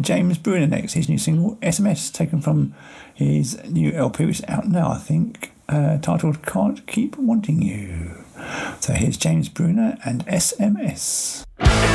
James Bruner next, his new single SMS, taken from his new LP, which is out now, I think, titled Can't Keep Wanting You. So here's James Bruner and SMS.